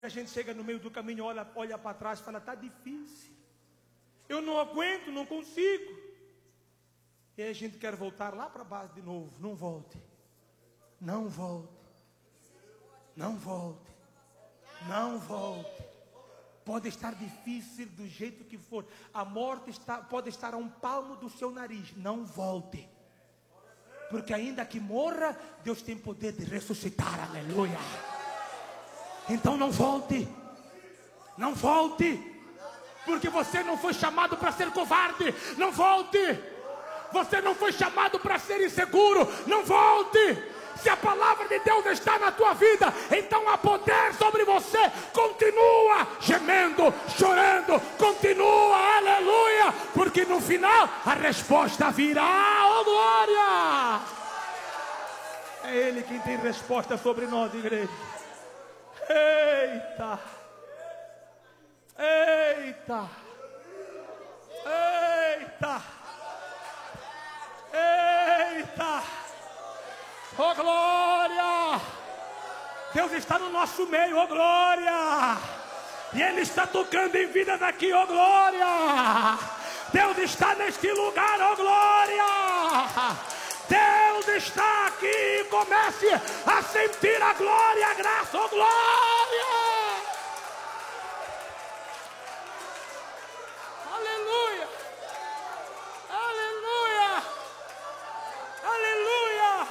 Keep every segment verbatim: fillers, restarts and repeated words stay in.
A gente chega no meio do caminho, olha, olha para trás e fala, está difícil. Eu não aguento, não consigo. E aí a gente quer voltar lá para baixo de novo. Não volte. Não volte. Não volte. Não volte. Pode estar difícil do jeito que for. A morte está, pode estar a um palmo do seu nariz. Não volte. Porque ainda que morra, Deus tem poder de ressuscitar. Aleluia. Então não volte. Não volte. Porque você não foi chamado para ser covarde. Não volte. Você não foi chamado para ser inseguro. Não volte. Se a palavra de Deus está na tua vida, então há poder sobre você. Continua gemendo, chorando. Continua, aleluia. Porque no final a resposta virá. Oh glória. É Ele quem tem resposta sobre nós, igreja. Eita. Eita. Eita. Eita. Oh glória. Deus está no nosso meio, oh glória. E Ele está tocando em vidas aqui, oh glória. Deus está neste lugar, oh glória. Deus está aqui. Comece a sentir a glória, a graça, oh glória. Aleluia. Aleluia. Aleluia.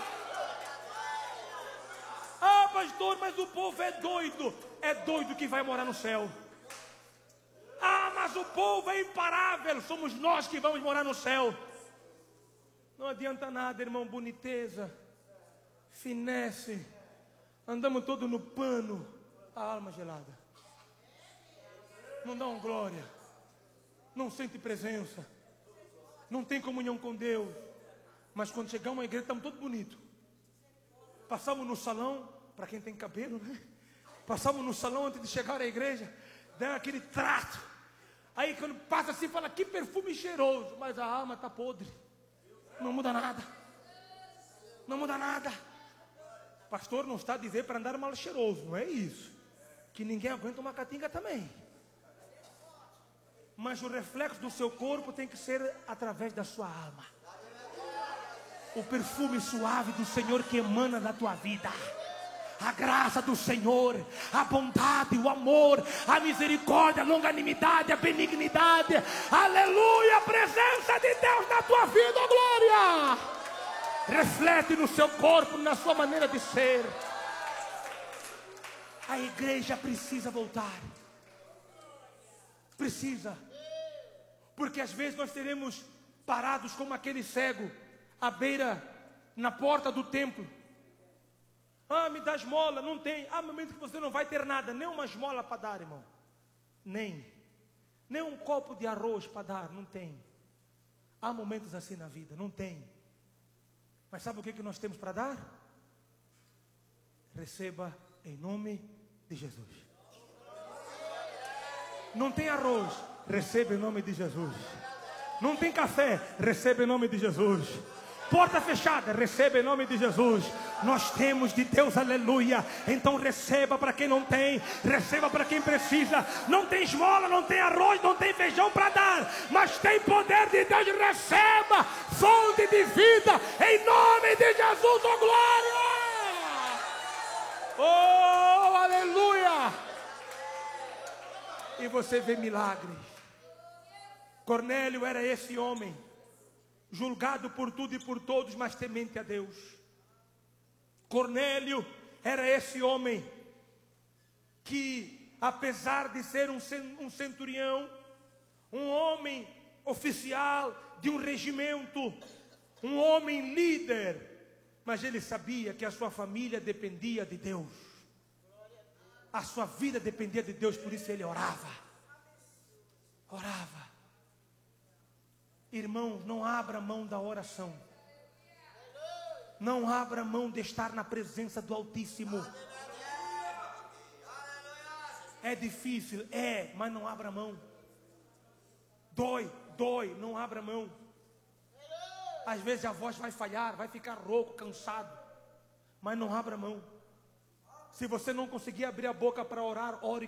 Ah, pastor, mas o povo é doido. É doido que vai morar no céu. Ah, mas o povo é imparável. Somos nós que vamos morar no céu. Não adianta nada, irmão, boniteza, finesse. Andamos todos no pano. A alma gelada. Não dá uma glória. Não sente presença. Não tem comunhão com Deus. Mas quando chegamos à igreja, estamos todos bonitos. Passamos no salão, para quem tem cabelo, né? Passamos no salão antes de chegar à igreja. Dá aquele trato. Aí quando passa assim, fala, que perfume cheiroso. Mas a alma está podre. Não muda nada. Não muda nada. Pastor não está a dizer para andar mal cheiroso. Não é isso. Que ninguém aguenta uma catinga também. Mas o reflexo do seu corpo tem que ser através da sua alma. O perfume suave do Senhor que emana da tua vida. A graça do Senhor, a bondade, o amor, a misericórdia, a longanimidade, a benignidade. Aleluia, a presença de Deus na tua vida, oh glória. Reflete no seu corpo, na sua maneira de ser. A igreja precisa voltar. Precisa. Porque às vezes nós seremos parados como aquele cego à beira, na porta do templo. Ah, me dá esmola, não tem. Há momentos que você não vai ter nada, nem uma esmola para dar, irmão. Nem. Nem um copo de arroz para dar, não tem. Há momentos assim na vida, não tem. Mas sabe o que, que nós temos para dar? Receba em nome de Jesus. Não tem arroz, receba em nome de Jesus. Não tem café, receba em nome de Jesus. Porta fechada, receba em nome de Jesus. Nós temos de Deus, aleluia. Então receba para quem não tem, receba para quem precisa. Não tem esmola, não tem arroz, não tem feijão para dar, mas tem poder de Deus. Receba fonte de vida em nome de Jesus, oh glória. Oh, aleluia. E você vê milagres. Cornélio era esse homem, julgado por tudo e por todos, mas temente a Deus. Cornélio era esse homem que, apesar de ser um centurião, um homem oficial de um regimento, um homem líder, mas ele sabia que a sua família dependia de Deus. A sua vida dependia de Deus, por isso ele orava. Orava. Irmão, não abra mão da oração. Não abra mão de estar na presença do Altíssimo. É difícil, é, mas não abra mão. Dói, dói, não abra mão. Às vezes a voz vai falhar, vai ficar rouco, cansado, mas não abra mão. Se você não conseguir abrir a boca para orar, ore